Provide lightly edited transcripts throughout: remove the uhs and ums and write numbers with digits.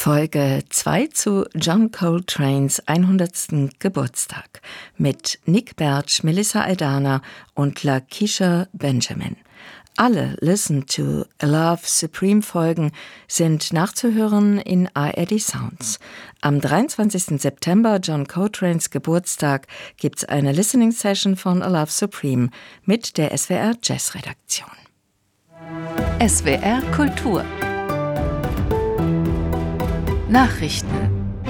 Folge 2 zu John Coltranes 100. Geburtstag mit Nick Bertsch, Melissa Aldana und Lakeisha Benjamin. Alle Listen to Love Supreme Folgen sind nachzuhören in ARD Sounds. Am 23. September, John Coltranes Geburtstag, gibt's eine Listening Session von A Love Supreme mit der SWR Jazz Redaktion. SWR Kultur Nachrichten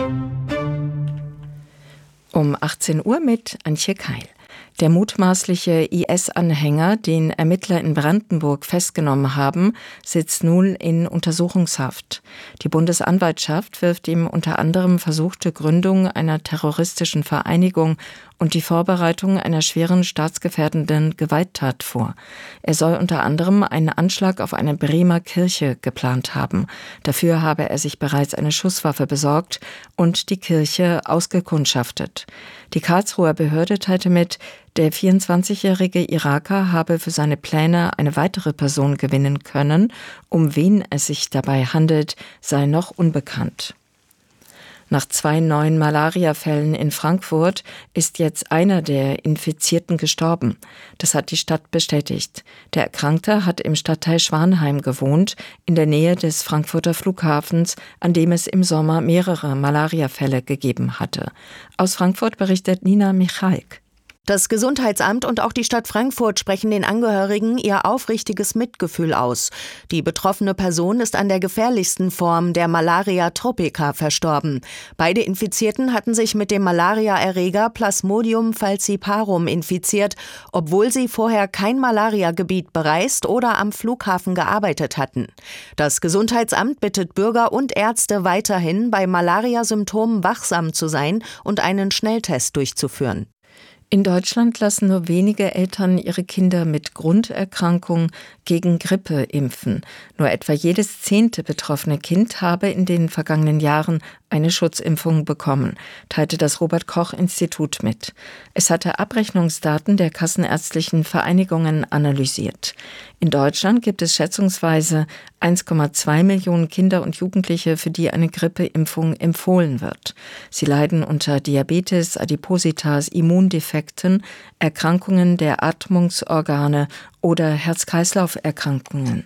Um 18 Uhr mit Antje Keil. Der mutmaßliche IS-Anhänger, den Ermittler in Brandenburg festgenommen haben, sitzt nun in Untersuchungshaft. Die Bundesanwaltschaft wirft ihm unter anderem versuchte Gründung einer terroristischen Vereinigung und die Vorbereitung einer schweren staatsgefährdenden Gewalttat vor. Er soll unter anderem einen Anschlag auf eine Bremer Kirche geplant haben. Dafür habe er sich bereits eine Schusswaffe besorgt und die Kirche ausgekundschaftet. Die Karlsruher Behörde teilte mit, der 24-jährige Iraker habe für seine Pläne eine weitere Person gewinnen können. Um wen es sich dabei handelt, sei noch unbekannt. Nach 2 neuen Malariafällen in Frankfurt ist jetzt einer der Infizierten gestorben. Das hat die Stadt bestätigt. Der Erkrankte hat im Stadtteil Schwanheim gewohnt, in der Nähe des Frankfurter Flughafens, an dem es im Sommer mehrere Malariafälle gegeben hatte. Aus Frankfurt berichtet Nina Michalk. Das Gesundheitsamt und auch die Stadt Frankfurt sprechen den Angehörigen ihr aufrichtiges Mitgefühl aus. Die betroffene Person ist an der gefährlichsten Form der Malaria tropica verstorben. Beide Infizierten hatten sich mit dem Malariaerreger Plasmodium falciparum infiziert, obwohl sie vorher kein Malariagebiet bereist oder am Flughafen gearbeitet hatten. Das Gesundheitsamt bittet Bürger und Ärzte weiterhin, bei Malariasymptomen wachsam zu sein und einen Schnelltest durchzuführen. In Deutschland lassen nur wenige Eltern ihre Kinder mit Grunderkrankung gegen Grippe impfen. Nur etwa jedes 10. betroffene Kind habe in den vergangenen Jahren eine Schutzimpfung bekommen, teilte das Robert-Koch-Institut mit. Es hatte Abrechnungsdaten der kassenärztlichen Vereinigungen analysiert. In Deutschland gibt es schätzungsweise 1,2 Millionen Kinder und Jugendliche, für die eine Grippeimpfung empfohlen wird. Sie leiden unter Diabetes, Adipositas, Immundefekten, Erkrankungen der Atmungsorgane oder Herz-Kreislauf-Erkrankungen.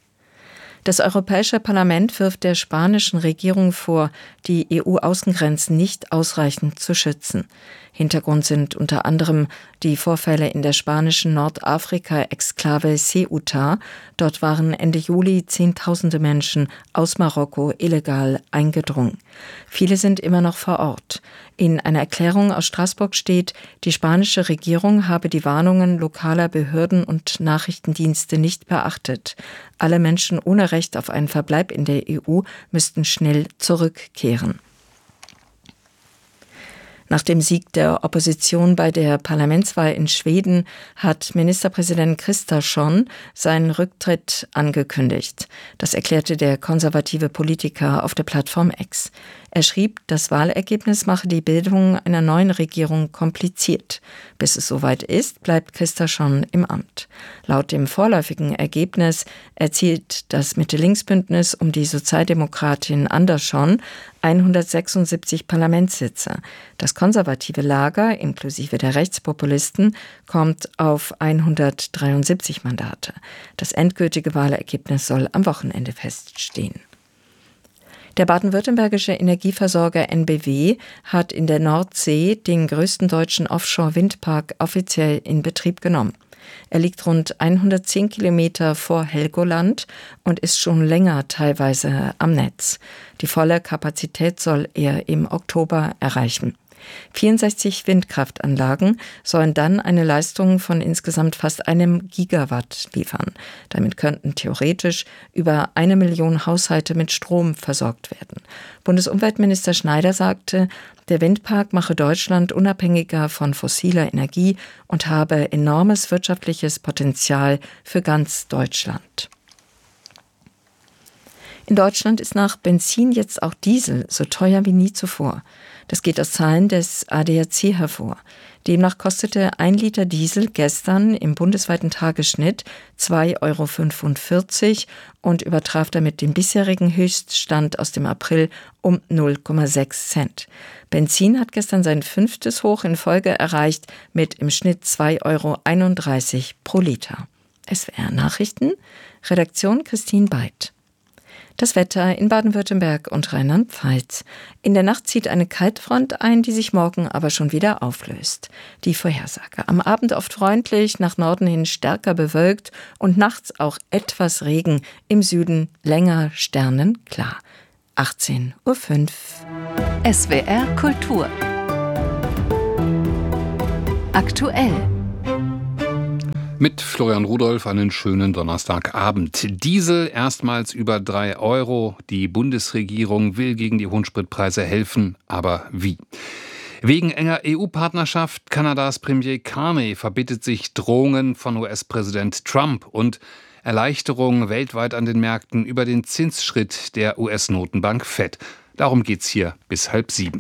Das Europäische Parlament wirft der spanischen Regierung vor, die EU-Außengrenzen nicht ausreichend zu schützen. Hintergrund sind unter anderem die Vorfälle in der spanischen Nordafrika-Exklave Ceuta. Dort waren Ende Juli Zehntausende Menschen aus Marokko illegal eingedrungen. Viele sind immer noch vor Ort. In einer Erklärung aus Straßburg steht, die spanische Regierung habe die Warnungen lokaler Behörden und Nachrichtendienste nicht beachtet. Alle Menschen ohne Recht auf einen Verbleib in der EU müssten schnell zurückkehren. Nach dem Sieg der Opposition bei der Parlamentswahl in Schweden hat Ministerpräsident Kristersson seinen Rücktritt angekündigt. Das erklärte der konservative Politiker auf der Plattform X. Er schrieb, das Wahlergebnis mache die Bildung einer neuen Regierung kompliziert. Bis es soweit ist, bleibt Kristersson im Amt. Laut dem vorläufigen Ergebnis erzielt das Mitte-Links-Bündnis um die Sozialdemokratin Andersson 176 Parlamentssitze. Das konservative Lager, inklusive der Rechtspopulisten, kommt auf 173 Mandate. Das endgültige Wahlergebnis soll am Wochenende feststehen. Der baden-württembergische Energieversorger NBW hat in der Nordsee den größten deutschen Offshore-Windpark offiziell in Betrieb genommen. Er liegt rund 110 Kilometer vor Helgoland und ist schon länger teilweise am Netz. Die volle Kapazität soll er im Oktober erreichen. 64 Windkraftanlagen sollen dann eine Leistung von insgesamt fast 1 Gigawatt liefern. Damit könnten theoretisch über 1 Million Haushalte mit Strom versorgt werden. Bundesumweltminister Schneider sagte, der Windpark mache Deutschland unabhängiger von fossiler Energie und habe enormes wirtschaftliches Potenzial für ganz Deutschland. In Deutschland ist nach Benzin jetzt auch Diesel so teuer wie nie zuvor. Das geht aus Zahlen des ADAC hervor. Demnach kostete 1 Liter Diesel gestern im bundesweiten Tagesschnitt 2,45 € und übertraf damit den bisherigen Höchststand aus dem April um 0,6 Cent. Benzin hat gestern sein 5. Hoch in Folge erreicht mit im Schnitt 2,31 € pro Liter. SWR Nachrichten, Redaktion Christine Beit. Das Wetter in Baden-Württemberg und Rheinland-Pfalz. In der Nacht zieht eine Kaltfront ein, die sich morgen aber schon wieder auflöst. Die Vorhersage: Am Abend oft freundlich, nach Norden hin stärker bewölkt und nachts auch etwas Regen, im Süden länger sternenklar. 18:05 Uhr. SWR Kultur. Aktuell. Mit Florian Rudolph einen schönen Donnerstagabend. Diesel erstmals über 3 €. Die Bundesregierung will gegen die hohen Spritpreise helfen. Aber wie? Wegen enger EU-Partnerschaft Kanadas Premier Carney verbittet sich Drohungen von US-Präsident Trump und Erleichterungen weltweit an den Märkten über den Zinsschritt der US-Notenbank Fed. Darum geht's hier bis 6:30.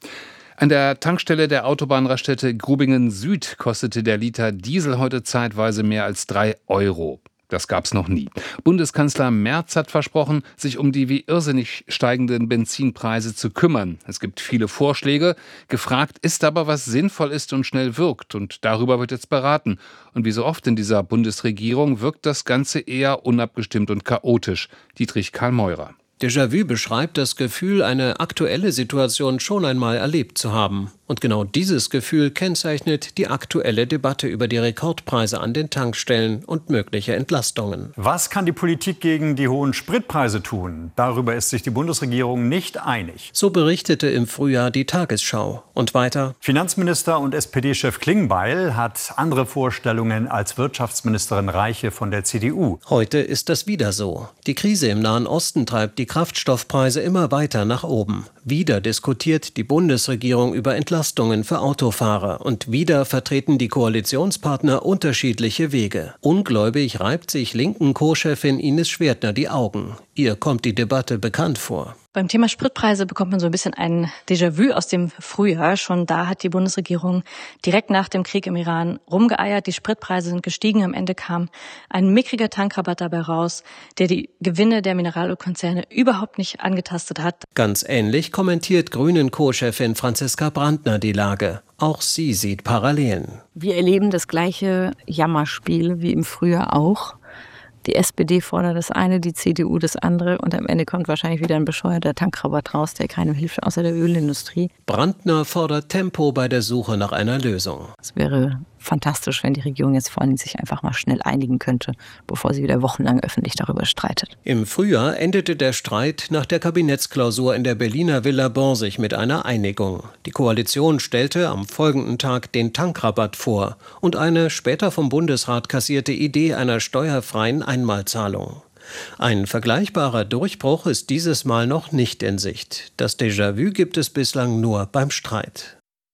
An der Tankstelle der Autobahnraststätte Grubingen Süd kostete der Liter Diesel heute zeitweise mehr als 3 €. Das gab's noch nie. Bundeskanzler Merz hat versprochen, sich um die wie irrsinnig steigenden Benzinpreise zu kümmern. Es gibt viele Vorschläge. Gefragt ist aber, was sinnvoll ist und schnell wirkt. Und darüber wird jetzt beraten. Und wie so oft in dieser Bundesregierung wirkt das Ganze eher unabgestimmt und chaotisch. Dietrich Karl Meurer. Déjà-vu beschreibt das Gefühl, eine aktuelle Situation schon einmal erlebt zu haben. Und genau dieses Gefühl kennzeichnet die aktuelle Debatte über die Rekordpreise an den Tankstellen und mögliche Entlastungen. Was kann die Politik gegen die hohen Spritpreise tun? Darüber ist sich die Bundesregierung nicht einig. So berichtete im Frühjahr die Tagesschau. Und weiter: Finanzminister und SPD-Chef Klingbeil hat andere Vorstellungen als Wirtschaftsministerin Reiche von der CDU. Heute ist das wieder so. Die Krise im Nahen Osten treibt die Kraftstoffpreise immer weiter nach oben. Wieder diskutiert die Bundesregierung über Entlastungen für Autofahrer und wieder vertreten die Koalitionspartner unterschiedliche Wege. Ungläubig reibt sich linken Co-Chefin Ines Schwertner die Augen. Ihr kommt die Debatte bekannt vor. Beim Thema Spritpreise bekommt man so ein bisschen ein Déjà-vu aus dem Frühjahr. Schon da hat die Bundesregierung direkt nach dem Krieg im Iran rumgeeiert. Die Spritpreise sind gestiegen. Am Ende kam ein mickriger Tankrabatt dabei raus, der die Gewinne der Mineralölkonzerne überhaupt nicht angetastet hat. Ganz ähnlich kommentiert Grünen-Co-Chefin Franziska Brandner die Lage. Auch sie sieht Parallelen. Wir erleben das gleiche Jammerspiel wie im Frühjahr auch. Die SPD fordert das eine, die CDU das andere und am Ende kommt wahrscheinlich wieder ein bescheuerter Tankrabatt raus, der keinem hilft, außer der Ölindustrie. Brandner fordert Tempo bei der Suche nach einer Lösung. Es wäre fantastisch, wenn die Regierung jetzt vor allem sich einfach mal schnell einigen könnte, bevor sie wieder wochenlang öffentlich darüber streitet. Im Frühjahr endete der Streit nach der Kabinettsklausur in der Berliner Villa Borsig mit einer Einigung. Die Koalition stellte am folgenden Tag den Tankrabatt vor und eine später vom Bundesrat kassierte Idee einer steuerfreien Einmalzahlung. Ein vergleichbarer Durchbruch ist dieses Mal noch nicht in Sicht. Das Déjà-vu gibt es bislang nur beim Streit.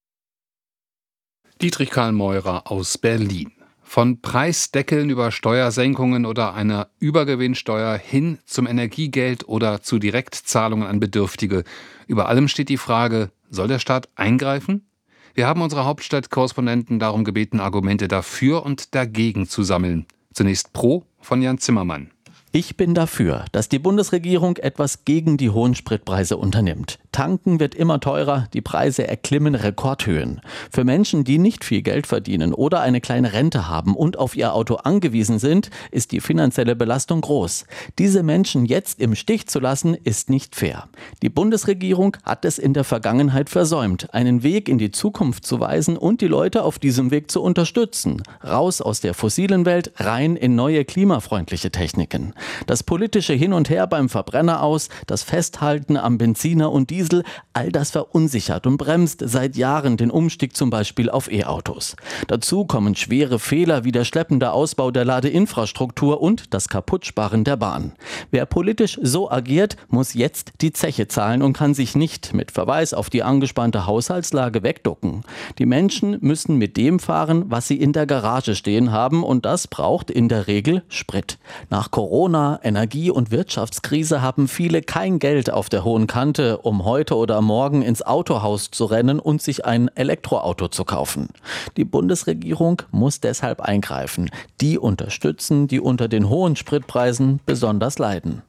Dietrich Karl Meurer aus Berlin. Von Preisdeckeln über Steuersenkungen oder einer Übergewinnsteuer hin zum Energiegeld oder zu Direktzahlungen an Bedürftige. Über allem steht die Frage, soll der Staat eingreifen? Wir haben unsere Hauptstadtkorrespondenten darum gebeten, Argumente dafür und dagegen zu sammeln. Zunächst Pro von Jan Zimmermann. Ich bin dafür, dass die Bundesregierung etwas gegen die hohen Spritpreise unternimmt. Tanken wird immer teurer, die Preise erklimmen Rekordhöhen. Für Menschen, die nicht viel Geld verdienen oder eine kleine Rente haben und auf ihr Auto angewiesen sind, ist die finanzielle Belastung groß. Diese Menschen jetzt im Stich zu lassen, ist nicht fair. Die Bundesregierung hat es in der Vergangenheit versäumt, einen Weg in die Zukunft zu weisen und die Leute auf diesem Weg zu unterstützen. Raus aus der fossilen Welt, rein in neue klimafreundliche Techniken. Das politische Hin und Her beim Verbrenner aus, das Festhalten am Benziner und Diesel, all das verunsichert und bremst seit Jahren den Umstieg zum Beispiel auf E-Autos. Dazu kommen schwere Fehler wie der schleppende Ausbau der Ladeinfrastruktur und das Kaputtsparen der Bahn. Wer politisch so agiert, muss jetzt die Zeche zahlen und kann sich nicht mit Verweis auf die angespannte Haushaltslage wegducken. Die Menschen müssen mit dem fahren, was sie in der Garage stehen haben und das braucht in der Regel Sprit. Nach Corona Corona, Energie- und Wirtschaftskrise haben viele kein Geld auf der hohen Kante, um heute oder morgen ins Autohaus zu rennen und sich ein Elektroauto zu kaufen. Die Bundesregierung muss deshalb eingreifen. Die unterstützen, die unter den hohen Spritpreisen besonders leiden.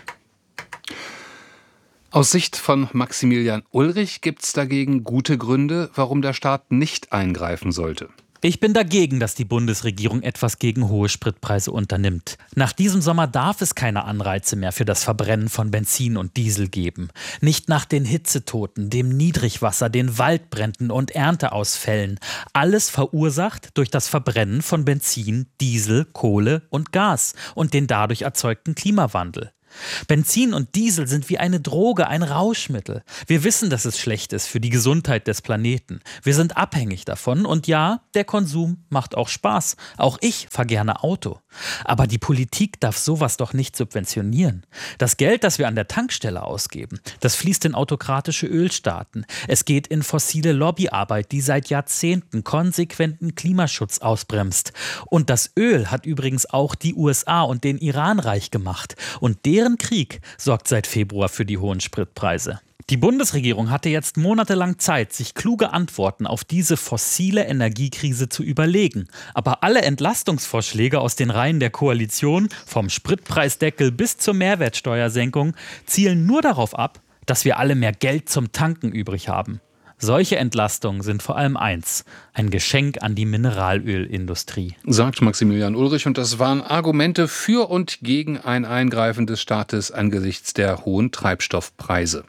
Aus Sicht von Maximilian Ulrich gibt es dagegen gute Gründe, warum der Staat nicht eingreifen sollte. Ich bin dagegen, dass die Bundesregierung etwas gegen hohe Spritpreise unternimmt. Nach diesem Sommer darf es keine Anreize mehr für das Verbrennen von Benzin und Diesel geben. Nicht nach den Hitzetoten, dem Niedrigwasser, den Waldbränden und Ernteausfällen. Alles verursacht durch das Verbrennen von Benzin, Diesel, Kohle und Gas und den dadurch erzeugten Klimawandel. Benzin und Diesel sind wie eine Droge, ein Rauschmittel. Wir wissen, dass es schlecht ist für die Gesundheit des Planeten. Wir sind abhängig davon und ja, der Konsum macht auch Spaß. Auch ich fahre gerne Auto. Aber die Politik darf sowas doch nicht subventionieren. Das Geld, das wir an der Tankstelle ausgeben, das fließt in autokratische Ölstaaten. Es geht in fossile Lobbyarbeit, die seit Jahrzehnten konsequenten Klimaschutz ausbremst. Und das Öl hat übrigens auch die USA und den Iran reich gemacht. Und deren Krieg sorgt seit Februar für die hohen Spritpreise. Die Bundesregierung hatte jetzt monatelang Zeit, sich kluge Antworten auf diese fossile Energiekrise zu überlegen. Aber alle Entlastungsvorschläge aus den Reihen der Koalition, vom Spritpreisdeckel bis zur Mehrwertsteuersenkung, zielen nur darauf ab, dass wir alle mehr Geld zum Tanken übrig haben. Solche Entlastungen sind vor allem eins: ein Geschenk an die Mineralölindustrie. Sagt Maximilian Ulrich, und das waren Argumente für und gegen ein Eingreifen des Staates angesichts der hohen Treibstoffpreise.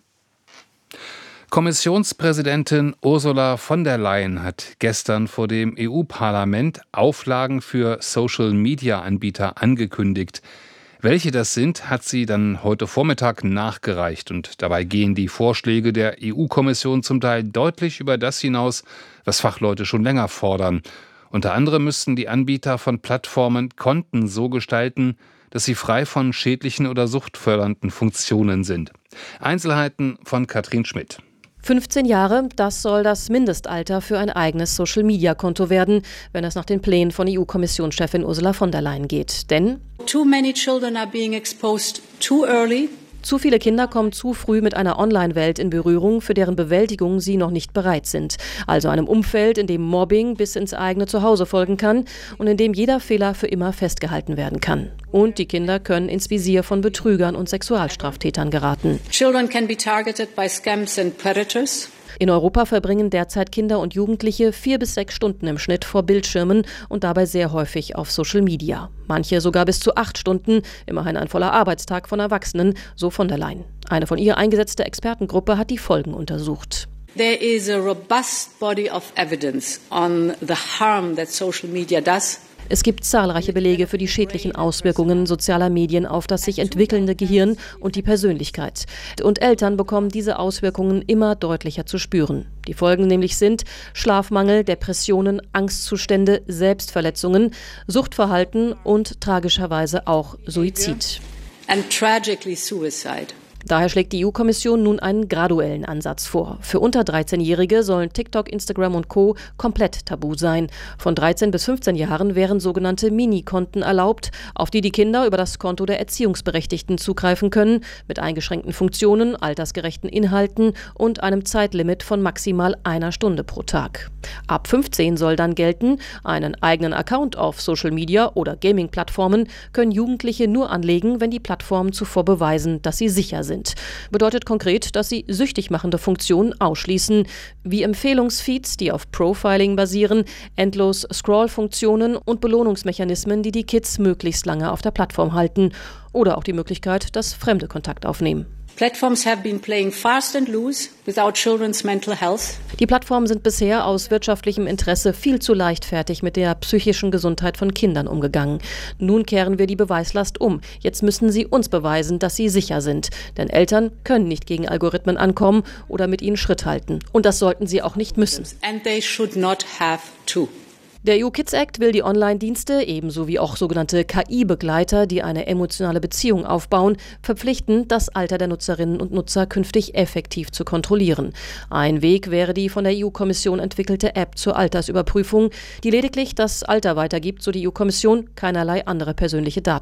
Kommissionspräsidentin Ursula von der Leyen hat gestern vor dem EU-Parlament Auflagen für Social-Media-Anbieter angekündigt. Welche das sind, hat sie dann heute Vormittag nachgereicht. Und dabei gehen die Vorschläge der EU-Kommission zum Teil deutlich über das hinaus, was Fachleute schon länger fordern. Unter anderem müssten die Anbieter von Plattformen Konten so gestalten, dass sie frei von schädlichen oder suchtfördernden Funktionen sind. Einzelheiten von Katrin Schmidt. 15 Jahre, das soll das Mindestalter für ein eigenes Social-Media-Konto werden, wenn es nach den Plänen von EU-Kommissionschefin Ursula von der Leyen geht. Denn too many children are being exposed too early. Zu viele Kinder kommen zu früh mit einer Online-Welt in Berührung, für deren Bewältigung sie noch nicht bereit sind. Also einem Umfeld, in dem Mobbing bis ins eigene Zuhause folgen kann und in dem jeder Fehler für immer festgehalten werden kann. Und die Kinder können ins Visier von Betrügern und Sexualstraftätern geraten. Children can be targeted by scams and predators. In Europa verbringen derzeit Kinder und Jugendliche 4 bis 6 Stunden im Schnitt vor Bildschirmen und dabei sehr häufig auf Social Media. Manche sogar bis zu 8 Stunden, immerhin ein voller Arbeitstag von Erwachsenen, so von der Leyen. Eine von ihr eingesetzte Expertengruppe hat die Folgen untersucht. There is a robust body of evidence on the harm that social media does. Es gibt zahlreiche Belege für die schädlichen Auswirkungen sozialer Medien auf das sich entwickelnde Gehirn und die Persönlichkeit. Und Eltern bekommen diese Auswirkungen immer deutlicher zu spüren. Die Folgen nämlich sind Schlafmangel, Depressionen, Angstzustände, Selbstverletzungen, Suchtverhalten und tragischerweise auch Suizid. And tragically suicide. Daher schlägt die EU-Kommission nun einen graduellen Ansatz vor. Für unter 13-Jährige sollen TikTok, Instagram und Co. komplett tabu sein. Von 13 bis 15 Jahren wären sogenannte Mini-Konten erlaubt, auf die die Kinder über das Konto der Erziehungsberechtigten zugreifen können, mit eingeschränkten Funktionen, altersgerechten Inhalten und einem Zeitlimit von maximal 1 Stunde pro Tag. Ab 15 soll dann gelten, einen eigenen Account auf Social Media oder Gaming-Plattformen können Jugendliche nur anlegen, wenn die Plattformen zuvor beweisen, dass sie sicher sind. Bedeutet konkret, dass sie süchtig machende Funktionen ausschließen, wie Empfehlungsfeeds, die auf Profiling basieren, endlos Scroll-Funktionen und Belohnungsmechanismen, die die Kids möglichst lange auf der Plattform halten, oder auch die Möglichkeit, dass Fremde Kontakt aufnehmen. Platforms have been playing fast and loose without children's mental health. Die Plattformen sind bisher aus wirtschaftlichem Interesse viel zu leichtfertig mit der psychischen Gesundheit von Kindern umgegangen. Nun kehren wir die Beweislast um. Jetzt müssen sie uns beweisen, dass sie sicher sind. Denn Eltern können nicht gegen Algorithmen ankommen oder mit ihnen Schritt halten. Und das sollten sie auch nicht müssen. And they should not have to. Der EU-Kids-Act will die Online-Dienste, ebenso wie auch sogenannte KI-Begleiter, die eine emotionale Beziehung aufbauen, verpflichten, das Alter der Nutzerinnen und Nutzer künftig effektiv zu kontrollieren. Ein Weg wäre die von der EU-Kommission entwickelte App zur Altersüberprüfung, die lediglich das Alter weitergibt, so die EU-Kommission, keinerlei andere persönliche Daten.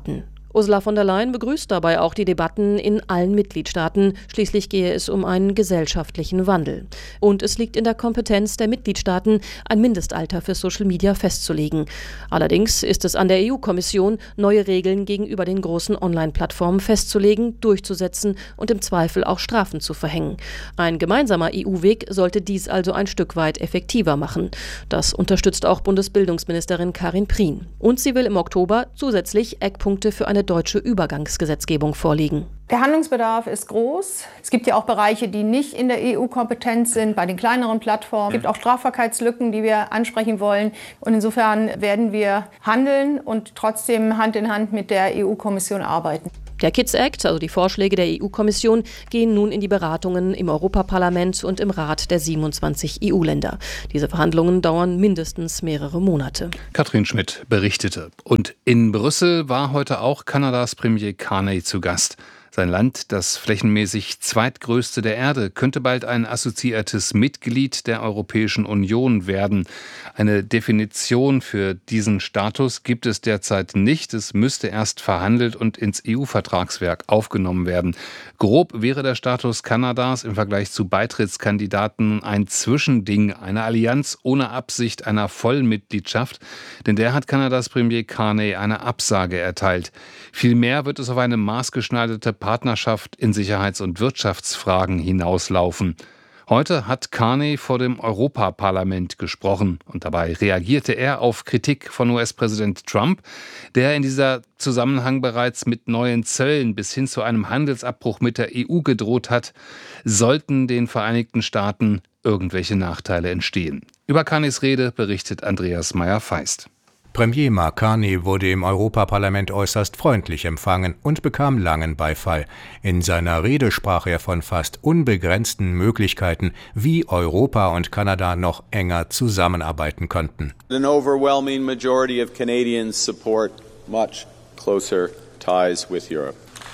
Ursula von der Leyen begrüßt dabei auch die Debatten in allen Mitgliedstaaten. Schließlich gehe es um einen gesellschaftlichen Wandel. Und es liegt in der Kompetenz der Mitgliedstaaten, ein Mindestalter für Social Media festzulegen. Allerdings ist es an der EU-Kommission, neue Regeln gegenüber den großen Online-Plattformen festzulegen, durchzusetzen und im Zweifel auch Strafen zu verhängen. Ein gemeinsamer EU-Weg sollte dies also ein Stück weit effektiver machen. Das unterstützt auch Bundesbildungsministerin Karin Prien. Und sie will im Oktober zusätzlich Eckpunkte für eine deutsche Übergangsgesetzgebung vorlegen. Der Handlungsbedarf ist groß. Es gibt ja auch Bereiche, die nicht in der EU-Kompetenz sind, bei den kleineren Plattformen. Es gibt auch Strafbarkeitslücken, die wir ansprechen wollen. Und insofern werden wir handeln und trotzdem Hand in Hand mit der EU-Kommission arbeiten. Der Kids Act, also die Vorschläge der EU-Kommission, gehen nun in die Beratungen im Europaparlament und im Rat der 27 EU-Länder. Diese Verhandlungen dauern mindestens mehrere Monate. Katrin Schmidt berichtete. Und in Brüssel war heute auch Kanadas Premier Carney zu Gast. Sein Land, das flächenmäßig zweitgrößte der Erde, könnte bald ein assoziiertes Mitglied der Europäischen Union werden. Eine Definition für diesen Status gibt es derzeit nicht. Es müsste erst verhandelt und ins EU-Vertragswerk aufgenommen werden. Grob wäre der Status Kanadas im Vergleich zu Beitrittskandidaten ein Zwischending, eine Allianz ohne Absicht einer Vollmitgliedschaft. Denn der hat Kanadas Premier Carney eine Absage erteilt. Vielmehr wird es auf eine maßgeschneiderte Partnerschaft in Sicherheits- und Wirtschaftsfragen hinauslaufen. Heute hat Carney vor dem Europaparlament gesprochen und dabei reagierte er auf Kritik von US-Präsident Trump, der in dieser Zusammenhang bereits mit neuen Zöllen bis hin zu einem Handelsabbruch mit der EU gedroht hat, sollten den Vereinigten Staaten irgendwelche Nachteile entstehen. Über Carneys Rede berichtet Andreas Meyer-Feist. Premier Mark Carney wurde im Europaparlament äußerst freundlich empfangen und bekam langen Beifall. In seiner Rede sprach er von fast unbegrenzten Möglichkeiten, wie Europa und Kanada noch enger zusammenarbeiten könnten. An overwhelming majority of Canadians support much closer ties with Europe.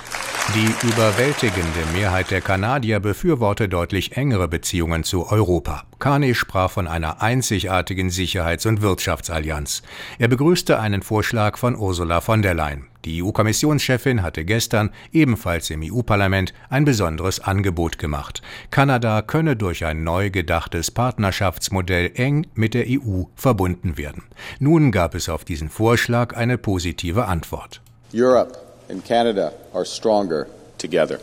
Die überwältigende Mehrheit der Kanadier befürworte deutlich engere Beziehungen zu Europa. Carney sprach von einer einzigartigen Sicherheits- und Wirtschaftsallianz. Er begrüßte einen Vorschlag von Ursula von der Leyen. Die EU-Kommissionschefin hatte gestern ebenfalls im EU-Parlament ein besonderes Angebot gemacht. Kanada könne durch ein neu gedachtes Partnerschaftsmodell eng mit der EU verbunden werden. Nun gab es auf diesen Vorschlag eine positive Antwort. Europe and Canada are stronger together.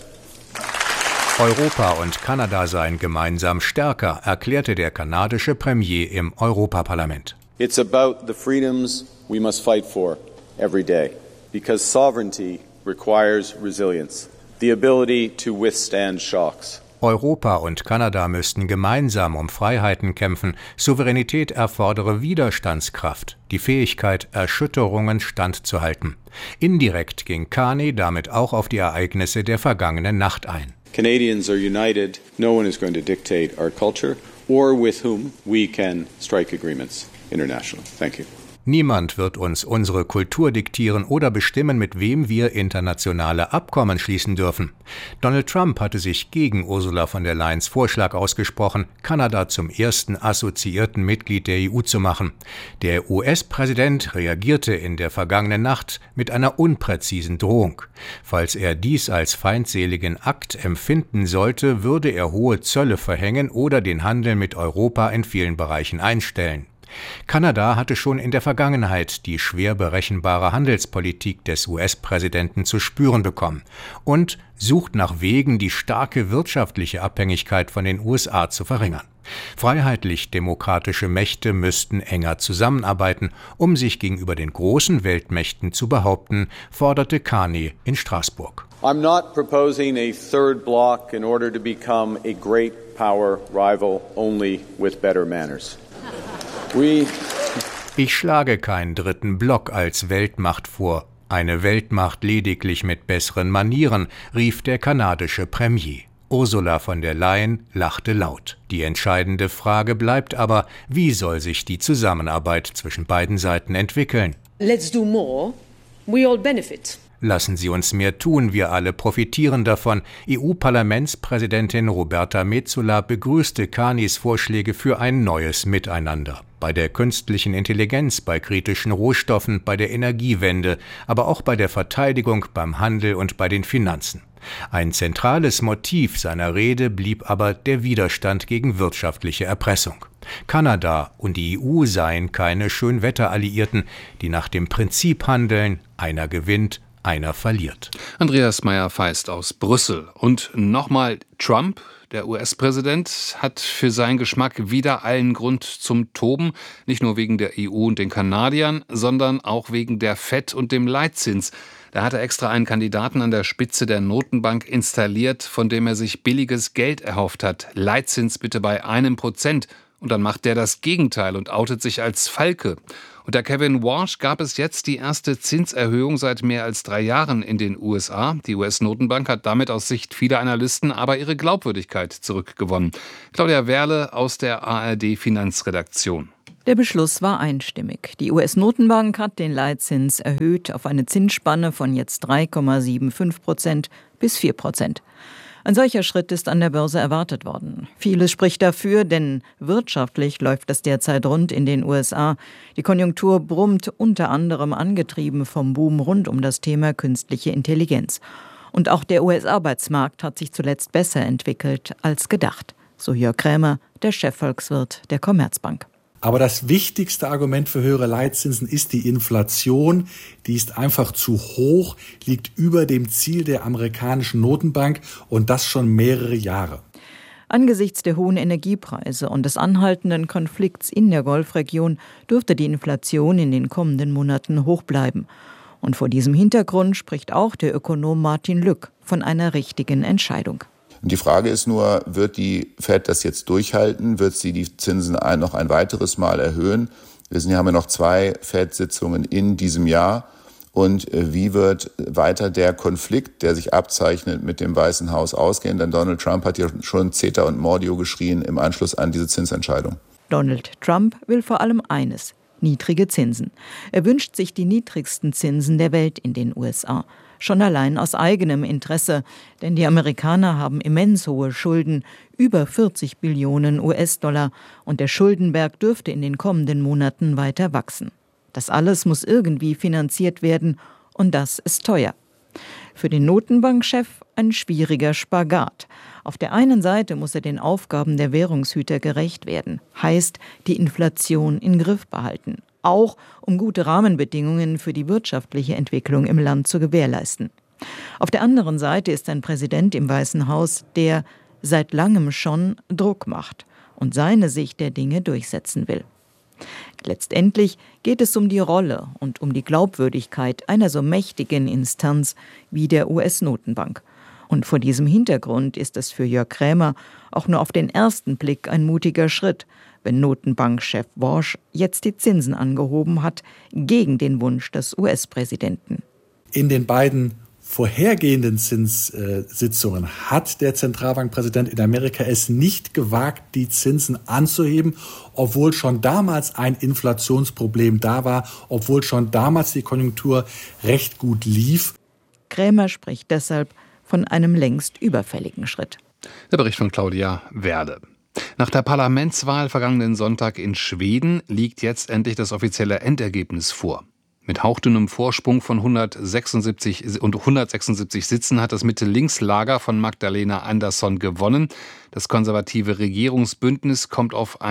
Europa und Kanada seien gemeinsam stärker, erklärte der kanadische Premier im Europaparlament. It's about the freedoms we must fight for every day, because sovereignty requires resilience, the ability to withstand shocks. Europa und Kanada müssten gemeinsam um Freiheiten kämpfen. Souveränität erfordere Widerstandskraft, die Fähigkeit, Erschütterungen standzuhalten. Indirekt ging Carney damit auch auf die Ereignisse der vergangenen Nacht ein. Canadians are united. No one is going to dictate our culture or with whom we can strike agreements internationally. Thank you. Niemand wird uns unsere Kultur diktieren oder bestimmen, mit wem wir internationale Abkommen schließen dürfen. Donald Trump hatte sich gegen Ursula von der Leyens Vorschlag ausgesprochen, Kanada zum ersten assoziierten Mitglied der EU zu machen. Der US-Präsident reagierte in der vergangenen Nacht mit einer unpräzisen Drohung. Falls er dies als feindseligen Akt empfinden sollte, würde er hohe Zölle verhängen oder den Handel mit Europa in vielen Bereichen einstellen. Kanada hatte schon in der Vergangenheit die schwer berechenbare Handelspolitik des US-Präsidenten zu spüren bekommen und sucht nach Wegen, die starke wirtschaftliche Abhängigkeit von den USA zu verringern. Freiheitlich-demokratische Mächte müssten enger zusammenarbeiten, um sich gegenüber den großen Weltmächten zu behaupten, forderte Carney in Straßburg. I'm not proposing a third bloc in order to become a great power rival only with better manners. Ich schlage keinen dritten Block als Weltmacht vor, eine Weltmacht lediglich mit besseren Manieren, rief der kanadische Premier. Ursula von der Leyen lachte laut. Die entscheidende Frage bleibt aber, wie soll sich die Zusammenarbeit zwischen beiden Seiten entwickeln? Let's do more. We all benefit. Lassen Sie uns mehr tun, wir alle profitieren davon. EU-Parlamentspräsidentin Roberta Metsola begrüßte Carneys Vorschläge für ein neues Miteinander. Bei der künstlichen Intelligenz, bei kritischen Rohstoffen, bei der Energiewende, aber auch bei der Verteidigung, beim Handel und bei den Finanzen. Ein zentrales Motiv seiner Rede blieb aber der Widerstand gegen wirtschaftliche Erpressung. Kanada und die EU seien keine Schönwetteralliierten, die nach dem Prinzip handeln, einer gewinnt, einer verliert. Andreas Meyer-Feist aus Brüssel. Und nochmal Trump, der US-Präsident, hat für seinen Geschmack wieder allen Grund zum Toben. Nicht nur wegen der EU und den Kanadiern, sondern auch wegen der FED und dem Leitzins. Da hat er extra einen Kandidaten an der Spitze der Notenbank installiert, von dem er sich billiges Geld erhofft hat. Leitzins bitte bei 1%. Und dann macht der das Gegenteil und outet sich als Falke. Unter Kevin Warsh gab es jetzt die erste Zinserhöhung seit mehr als 3 Jahren in den USA. Die US-Notenbank hat damit aus Sicht vieler Analysten aber ihre Glaubwürdigkeit zurückgewonnen. Claudia Werle aus der ARD-Finanzredaktion. Der Beschluss war einstimmig. Die US-Notenbank hat den Leitzins erhöht auf eine Zinsspanne von jetzt 3,75% bis 4%. Ein solcher Schritt ist an der Börse erwartet worden. Vieles spricht dafür, denn wirtschaftlich läuft es derzeit rund in den USA. Die Konjunktur brummt, unter anderem angetrieben vom Boom rund um das Thema künstliche Intelligenz. Und auch der US-Arbeitsmarkt hat sich zuletzt besser entwickelt als gedacht. So Jörg Krämer, der Chefvolkswirt der Commerzbank. Aber das wichtigste Argument für höhere Leitzinsen ist die Inflation. Die ist einfach zu hoch, liegt über dem Ziel der amerikanischen Notenbank und das schon mehrere Jahre. Angesichts der hohen Energiepreise und des anhaltenden Konflikts in der Golfregion dürfte die Inflation in den kommenden Monaten hoch bleiben. Und vor diesem Hintergrund spricht auch der Ökonom Martin Lück von einer richtigen Entscheidung. Und die Frage ist nur, wird die Fed das jetzt durchhalten? Wird sie die Zinsen noch ein weiteres Mal erhöhen? Wir haben ja noch 2 Fed-Sitzungen in diesem Jahr. Und wie wird weiter der Konflikt, der sich abzeichnet, mit dem Weißen Haus ausgehen? Denn Donald Trump hat ja schon Zeta und Mordio geschrien im Anschluss an diese Zinsentscheidung. Donald Trump will vor allem eines: niedrige Zinsen. Er wünscht sich die niedrigsten Zinsen der Welt in den USA. Schon allein aus eigenem Interesse, denn die Amerikaner haben immens hohe Schulden, über 40 Billionen US-Dollar, und der Schuldenberg dürfte in den kommenden Monaten weiter wachsen. Das alles muss irgendwie finanziert werden, und das ist teuer. Für den Notenbankchef ein schwieriger Spagat. Auf der einen Seite muss er den Aufgaben der Währungshüter gerecht werden, heißt die Inflation in Griff behalten. Auch um gute Rahmenbedingungen für die wirtschaftliche Entwicklung im Land zu gewährleisten. Auf der anderen Seite ist ein Präsident im Weißen Haus, der seit langem schon Druck macht und seine Sicht der Dinge durchsetzen will. Letztendlich geht es um die Rolle und um die Glaubwürdigkeit einer so mächtigen Instanz wie der US-Notenbank. Und vor diesem Hintergrund ist es für Jörg Krämer auch nur auf den ersten Blick ein mutiger Schritt, wenn Notenbankchef Warsh jetzt die Zinsen angehoben hat, gegen den Wunsch des US-Präsidenten. In den beiden vorhergehenden Zinssitzungen hat der Zentralbankpräsident in Amerika es nicht gewagt, die Zinsen anzuheben, obwohl schon damals ein Inflationsproblem da war, obwohl schon damals die Konjunktur recht gut lief. Krämer spricht deshalb von einem längst überfälligen Schritt. Der Bericht von Claudia Werle. Nach der Parlamentswahl vergangenen Sonntag in Schweden liegt jetzt endlich das offizielle Endergebnis vor. Mit hauchdünnem Vorsprung von 176 Sitzen hat das Mitte-Links-Lager von Magdalena Andersson gewonnen. Das konservative Regierungsbündnis kommt auf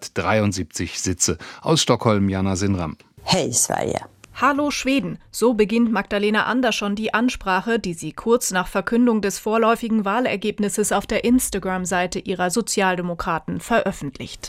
173 Sitze. Aus Stockholm, Jana Sinram. Hey Sverige. Hallo Schweden, so beginnt Magdalena Andersson die Ansprache, die sie kurz nach Verkündung des vorläufigen Wahlergebnisses auf der Instagram-Seite ihrer Sozialdemokraten veröffentlicht.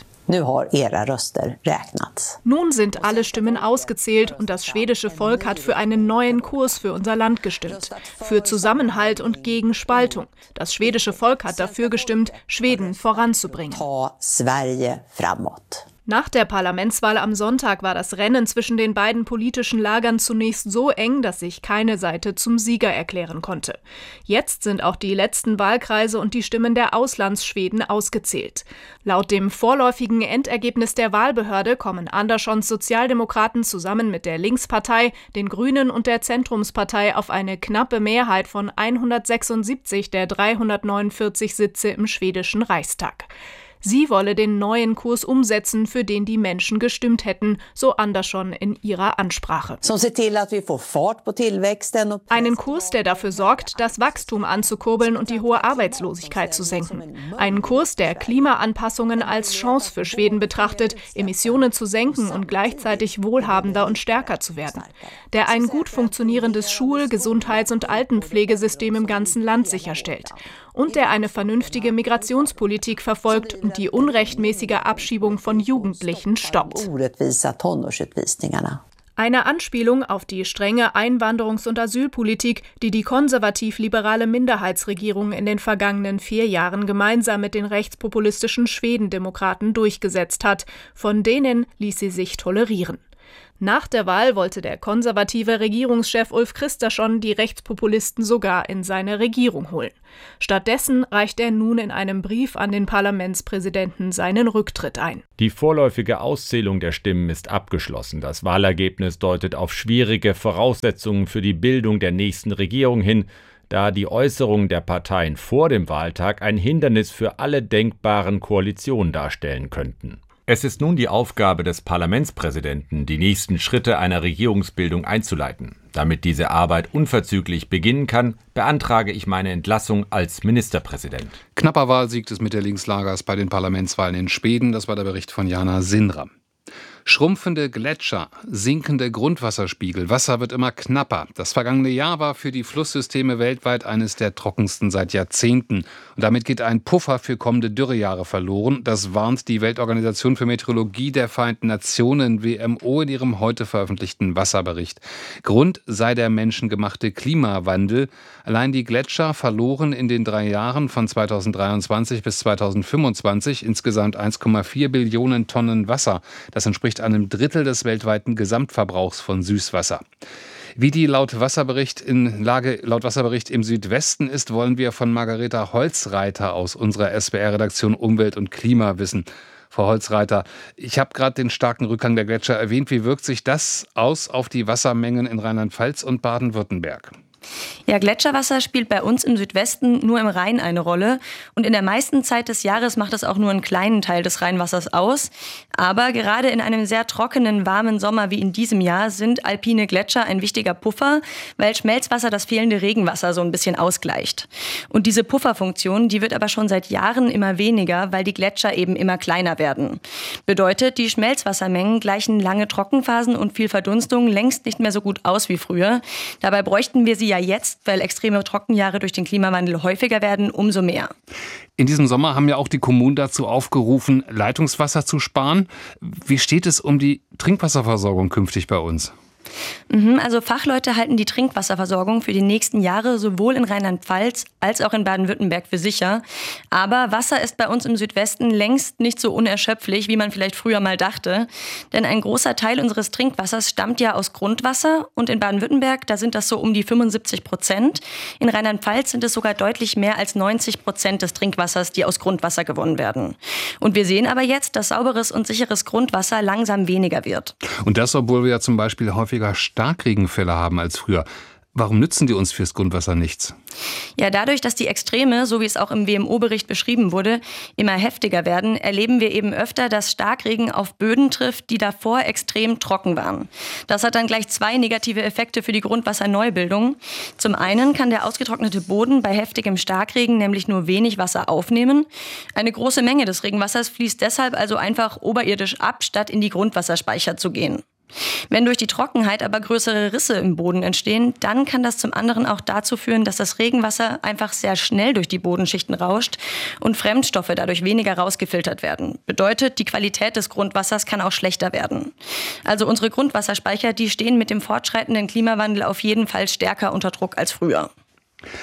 Nun sind alle Stimmen ausgezählt und das schwedische Volk hat für einen neuen Kurs für unser Land gestimmt. Für Zusammenhalt und gegen Spaltung. Das schwedische Volk hat dafür gestimmt, Schweden voranzubringen. Nach der Parlamentswahl am Sonntag war das Rennen zwischen den beiden politischen Lagern zunächst so eng, dass sich keine Seite zum Sieger erklären konnte. Jetzt sind auch die letzten Wahlkreise und die Stimmen der Auslandsschweden ausgezählt. Laut dem vorläufigen Endergebnis der Wahlbehörde kommen Anderssons Sozialdemokraten zusammen mit der Linkspartei, den Grünen und der Zentrumspartei auf eine knappe Mehrheit von 176 der 349 Sitze im schwedischen Reichstag. Sie wolle den neuen Kurs umsetzen, für den die Menschen gestimmt hätten, so Andersson in ihrer Ansprache. Einen Kurs, der dafür sorgt, das Wachstum anzukurbeln und die hohe Arbeitslosigkeit zu senken. Einen Kurs, der Klimaanpassungen als Chance für Schweden betrachtet, Emissionen zu senken und gleichzeitig wohlhabender und stärker zu werden. Der ein gut funktionierendes Schul-, Gesundheits- und Altenpflegesystem im ganzen Land sicherstellt. Und der eine vernünftige Migrationspolitik verfolgt und die unrechtmäßige Abschiebung von Jugendlichen stoppt. Eine Anspielung auf die strenge Einwanderungs- und Asylpolitik, die die konservativ-liberale Minderheitsregierung in den vergangenen 4 Jahren gemeinsam mit den rechtspopulistischen Schwedendemokraten durchgesetzt hat. Von denen ließ sie sich tolerieren. Nach der Wahl wollte der konservative Regierungschef Ulf Kristersson die Rechtspopulisten sogar in seine Regierung holen. Stattdessen reicht er nun in einem Brief an den Parlamentspräsidenten seinen Rücktritt ein. Die vorläufige Auszählung der Stimmen ist abgeschlossen. Das Wahlergebnis deutet auf schwierige Voraussetzungen für die Bildung der nächsten Regierung hin, da die Äußerungen der Parteien vor dem Wahltag ein Hindernis für alle denkbaren Koalitionen darstellen könnten. Es ist nun die Aufgabe des Parlamentspräsidenten, die nächsten Schritte einer Regierungsbildung einzuleiten. Damit diese Arbeit unverzüglich beginnen kann, beantrage ich meine Entlassung als Ministerpräsident. Knapper Wahlsieg des Mitte-Links-Lagers bei den Parlamentswahlen in Schweden. Das war der Bericht von Jana Sinra. Schrumpfende Gletscher, sinkende Grundwasserspiegel, Wasser wird immer knapper. Das vergangene Jahr war für die Flusssysteme weltweit eines der trockensten seit Jahrzehnten. Und damit geht ein Puffer für kommende Dürrejahre verloren. Das warnt die Weltorganisation für Meteorologie der Vereinten Nationen, WMO, in ihrem heute veröffentlichten Wasserbericht. Grund sei der menschengemachte Klimawandel. Allein die Gletscher verloren in den 3 Jahren von 2023 bis 2025 insgesamt 1,4 Billionen Tonnen Wasser. Das entspricht einem Drittel des weltweiten Gesamtverbrauchs von Süßwasser. Wie die laut Wasserbericht im Südwesten ist, wollen wir von Margareta Holzreiter aus unserer SWR-Redaktion Umwelt und Klima wissen. Frau Holzreiter, ich habe gerade den starken Rückgang der Gletscher erwähnt. Wie wirkt sich das aus auf die Wassermengen in Rheinland-Pfalz und Baden-Württemberg? Ja, Gletscherwasser spielt bei uns im Südwesten nur im Rhein eine Rolle. Und in der meisten Zeit des Jahres macht es auch nur einen kleinen Teil des Rheinwassers aus. Aber gerade in einem sehr trockenen, warmen Sommer wie in diesem Jahr sind alpine Gletscher ein wichtiger Puffer, weil Schmelzwasser das fehlende Regenwasser so ein bisschen ausgleicht. Und diese Pufferfunktion, die wird aber schon seit Jahren immer weniger, weil die Gletscher eben immer kleiner werden. Bedeutet, die Schmelzwassermengen gleichen lange Trockenphasen und viel Verdunstung längst nicht mehr so gut aus wie früher. Dabei bräuchten wir sie ja jetzt, weil extreme Trockenjahre durch den Klimawandel häufiger werden, umso mehr. In diesem Sommer haben ja auch die Kommunen dazu aufgerufen, Leitungswasser zu sparen. Wie steht es um die Trinkwasserversorgung künftig bei uns? Also Fachleute halten die Trinkwasserversorgung für die nächsten Jahre sowohl in Rheinland-Pfalz als auch in Baden-Württemberg für sicher. Aber Wasser ist bei uns im Südwesten längst nicht so unerschöpflich, wie man vielleicht früher mal dachte. Denn ein großer Teil unseres Trinkwassers stammt ja aus Grundwasser. Und in Baden-Württemberg, da sind das so um die 75%. In Rheinland-Pfalz sind es sogar deutlich mehr als 90% des Trinkwassers, die aus Grundwasser gewonnen werden. Und wir sehen aber jetzt, dass sauberes und sicheres Grundwasser langsam weniger wird. Und das, obwohl wir ja zum Beispiel häufiger Starkregenfälle haben als früher. Warum nützen die uns fürs Grundwasser nichts? Ja, dadurch, dass die Extreme, so wie es auch im WMO-Bericht beschrieben wurde, immer heftiger werden, erleben wir eben öfter, dass Starkregen auf Böden trifft, die davor extrem trocken waren. Das hat dann gleich 2 negative Effekte für die Grundwasserneubildung. Zum einen kann der ausgetrocknete Boden bei heftigem Starkregen nämlich nur wenig Wasser aufnehmen. Eine große Menge des Regenwassers fließt deshalb also einfach oberirdisch ab, statt in die Grundwasserspeicher zu gehen. Wenn durch die Trockenheit aber größere Risse im Boden entstehen, dann kann das zum anderen auch dazu führen, dass das Regenwasser einfach sehr schnell durch die Bodenschichten rauscht und Fremdstoffe dadurch weniger rausgefiltert werden. Bedeutet, die Qualität des Grundwassers kann auch schlechter werden. Also unsere Grundwasserspeicher, die stehen mit dem fortschreitenden Klimawandel auf jeden Fall stärker unter Druck als früher.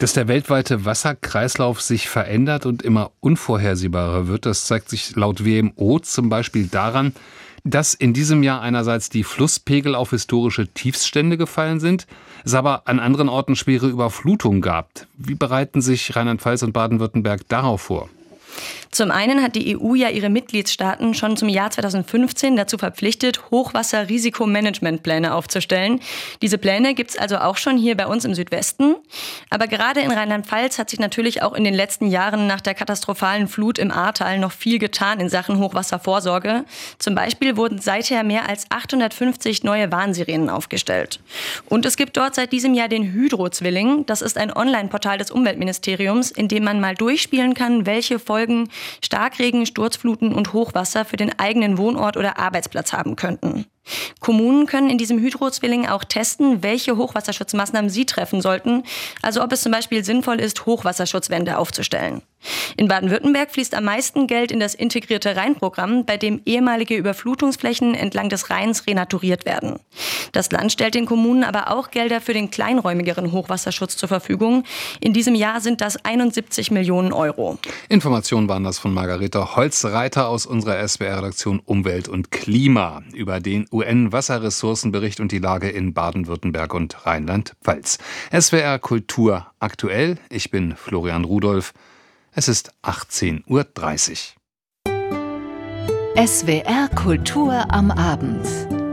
Dass der weltweite Wasserkreislauf sich verändert und immer unvorhersehbarer wird, das zeigt sich laut WMO zum Beispiel daran, dass in diesem Jahr einerseits die Flusspegel auf historische Tiefststände gefallen sind, es aber an anderen Orten schwere Überflutungen gab. Wie bereiten sich Rheinland-Pfalz und Baden-Württemberg darauf vor? Zum einen hat die EU ja ihre Mitgliedstaaten schon zum Jahr 2015 dazu verpflichtet, Hochwasserrisikomanagementpläne aufzustellen. Diese Pläne gibt es also auch schon hier bei uns im Südwesten. Aber gerade in Rheinland-Pfalz hat sich natürlich auch in den letzten Jahren nach der katastrophalen Flut im Ahrtal noch viel getan in Sachen Hochwasservorsorge. Zum Beispiel wurden seither mehr als 850 neue Warnsirenen aufgestellt. Und es gibt dort seit diesem Jahr den Hydro-Zwilling. Das ist ein Online-Portal des Umweltministeriums, in dem man mal durchspielen kann, welche Folgen Starkregen, Sturzfluten und Hochwasser für den eigenen Wohnort oder Arbeitsplatz haben könnten. Kommunen können in diesem Hydro-Zwilling auch testen, welche Hochwasserschutzmaßnahmen sie treffen sollten, also ob es zum Beispiel sinnvoll ist, Hochwasserschutzwände aufzustellen. In Baden-Württemberg fließt am meisten Geld in das integrierte Rheinprogramm, bei dem ehemalige Überflutungsflächen entlang des Rheins renaturiert werden. Das Land stellt den Kommunen aber auch Gelder für den kleinräumigeren Hochwasserschutz zur Verfügung. In diesem Jahr sind das 71 Millionen Euro. Informationen waren das von Margarete Holzreiter aus unserer SWR-Redaktion Umwelt und Klima über den UN-Wasserressourcenbericht und die Lage in Baden-Württemberg und Rheinland-Pfalz. SWR Kultur aktuell. Ich bin Florian Rudolph. Es ist 18:30 Uhr. SWR Kultur am Abend.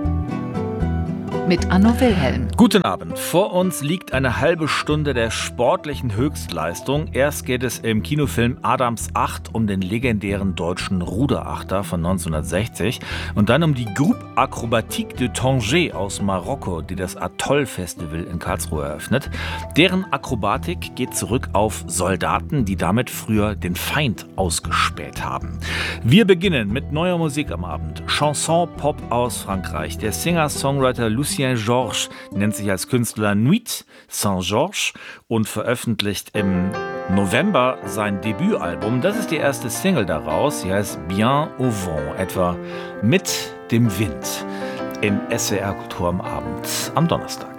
Mit Anno Wilhelm. Guten Abend. Vor uns liegt eine halbe Stunde der sportlichen Höchstleistung. Erst geht es im Kinofilm Adams 8 um den legendären deutschen Ruderachter von 1960 und dann um die Groupe Acrobatique de Tanger aus Marokko, die das Atoll-Festival in Karlsruhe eröffnet. Deren Akrobatik geht zurück auf Soldaten, die damit früher den Feind ausgespäht haben. Wir beginnen mit neuer Musik am Abend. Chanson-Pop aus Frankreich. Der Singer-Songwriter Lucien Georges nennt sich als Künstler Nuit Saint-Georges und veröffentlicht im November sein Debütalbum. Das ist die erste Single daraus. Sie heißt Bien au vent, etwa mit dem Wind. In SWR Kultur am Abend am Donnerstag.